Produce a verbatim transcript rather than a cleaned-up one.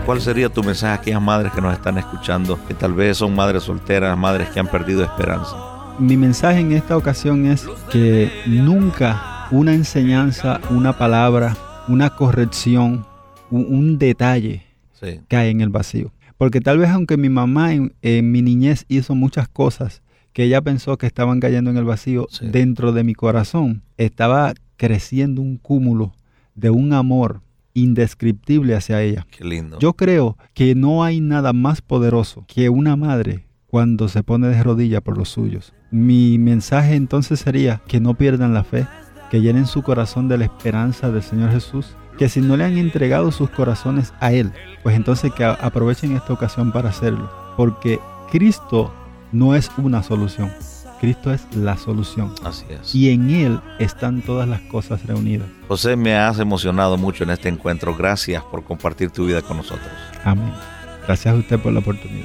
¿cuál sería tu mensaje a aquellas madres que nos están escuchando, que tal vez son madres solteras, madres que han perdido esperanza? Mi mensaje en esta ocasión es que nunca una enseñanza, una palabra, una corrección, un, un detalle sí. cae en el vacío. Porque tal vez aunque mi mamá en, en mi niñez hizo muchas cosas que ella pensó que estaban cayendo en el vacío, sí. dentro de mi corazón estaba creciendo un cúmulo de un amor indescriptible hacia ella. Qué lindo. Yo creo que no hay nada más poderoso que una madre cuando se pone de rodillas por los suyos. Mi mensaje entonces sería que no pierdan la fe, que llenen su corazón de la esperanza del Señor Jesús, que si no le han entregado sus corazones a Él, pues entonces que aprovechen esta ocasión para hacerlo, porque Cristo no es una solución, Cristo es la solución. Así es. Y en Él están todas las cosas reunidas. José, me has emocionado mucho en este encuentro. Gracias por compartir tu vida con nosotros. Amén. Gracias a usted por la oportunidad.